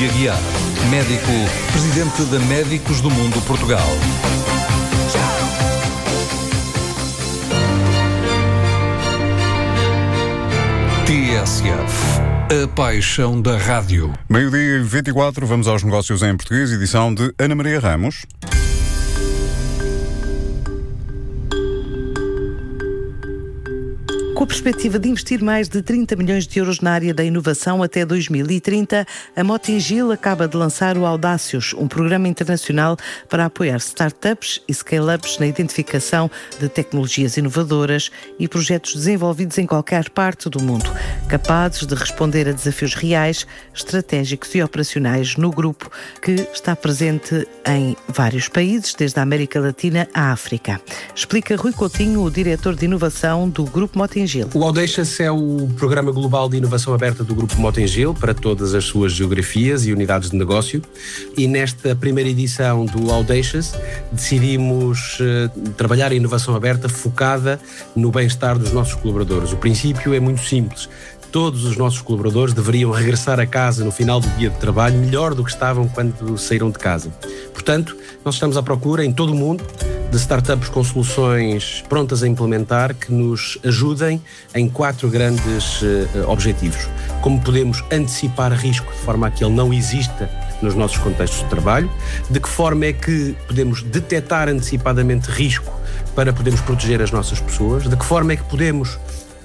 Rui Aguiar, médico, presidente da Médicos do Mundo Portugal. TSF, a paixão da rádio. 12h24, vamos aos negócios em português, edição de Ana Maria Ramos. Com a perspectiva de investir mais de 30 milhões de euros na área da inovação até 2030, a Mota-Engil acaba de lançar o Audácios, um programa internacional para apoiar startups e scale-ups na identificação de tecnologias inovadoras e projetos desenvolvidos em qualquer parte do mundo, capazes de responder a desafios reais, estratégicos e operacionais no grupo, que está presente em vários países, desde a América Latina à África. Explica Rui Coutinho, o diretor de inovação do Grupo Mota-Engil. O Audacious é o programa global de inovação aberta do Grupo Mota-Engil para todas as suas geografias e unidades de negócio. E nesta primeira edição do Audacious decidimos trabalhar a inovação aberta focada no bem-estar dos nossos colaboradores. O princípio é muito simples. Todos os nossos colaboradores deveriam regressar a casa no final do dia de trabalho melhor do que estavam quando saíram de casa. Portanto, nós estamos à procura em todo o mundo de startups com soluções prontas a implementar que nos ajudem em 4 grandes objetivos. Como podemos antecipar risco de forma a que ele não exista nos nossos contextos de trabalho, de que forma é que podemos detectar antecipadamente risco para podermos proteger as nossas pessoas, de que forma é que podemos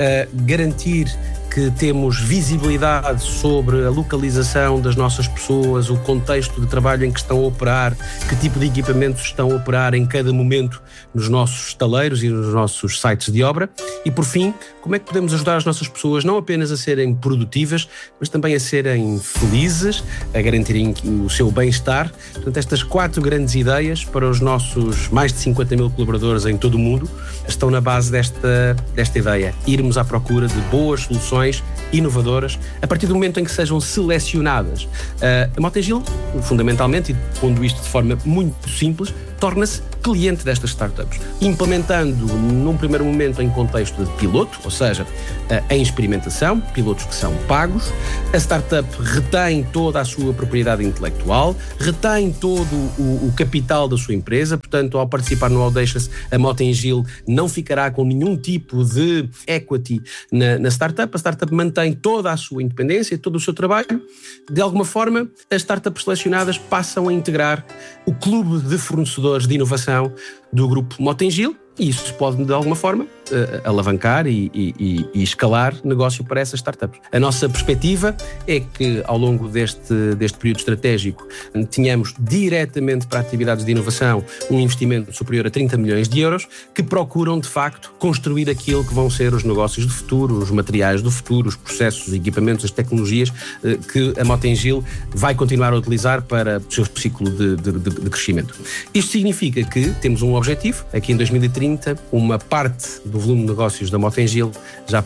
garantir que temos visibilidade sobre a localização das nossas pessoas, o contexto de trabalho em que estão a operar, que tipo de equipamentos estão a operar em cada momento nos nossos estaleiros e nos nossos sites de obra. E, por fim, como é que podemos ajudar as nossas pessoas não apenas a serem produtivas, mas também a serem felizes, a garantirem o seu bem-estar. Portanto, estas 4 grandes ideias para os nossos mais de 50 mil colaboradores em todo o mundo estão na base desta ideia. Irmos à procura de boas soluções inovadoras a partir do momento em que sejam selecionadas. A Mota-Engil, fundamentalmente, e pondo isto de forma muito simples, torna-se cliente destas startups, implementando num primeiro momento em contexto de piloto, ou seja, em experimentação, pilotos que são pagos. A startup retém toda a sua propriedade intelectual, retém todo o capital da sua empresa, portanto, ao participar no Audacious, a Mota-Engil não ficará com nenhum tipo de equity na startup. A startup mantém toda a sua independência, todo o seu trabalho. De alguma forma, as startups selecionadas passam a integrar o clube de fornecedores de inovação do Grupo Mota-Engil, e isso pode, de alguma forma, alavancar e escalar negócio para essas startups. A nossa perspectiva é que, ao longo deste período estratégico, tenhamos diretamente para atividades de inovação um investimento superior a 30 milhões de euros, que procuram, de facto, construir aquilo que vão ser os negócios do futuro, os materiais do futuro, os processos, os equipamentos, as tecnologias que a Mota-Engil vai continuar a utilizar para o seu ciclo de crescimento. Isto significa que temos um objetivo, aqui em 2030, uma parte do volume de negócios da Mota-Engil já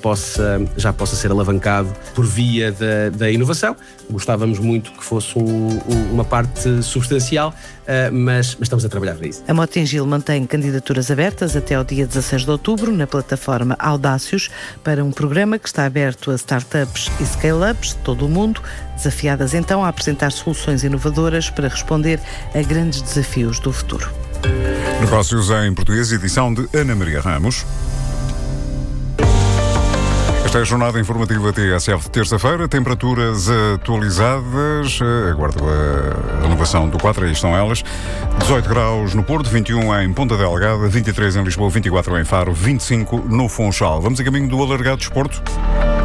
possa ser alavancado por via da inovação. Gostávamos muito que fosse uma parte substancial, mas estamos a trabalhar para isso. A Mota-Engil mantém candidaturas abertas até ao dia 16 de outubro na plataforma Audácios para um programa que está aberto a startups e scale-ups de todo o mundo, desafiadas então a apresentar soluções inovadoras para responder a grandes desafios do futuro. Negócios em português, edição de Ana Maria Ramos. Esta é a jornada informativa TSF de terça-feira. Temperaturas atualizadas. Aguardo a elevação do 4, aí estão elas. 18 graus no Porto, 21 em Ponta Delgada, 23 em Lisboa, 24 em Faro, 25 no Funchal. Vamos a caminho do Alargado Desporto.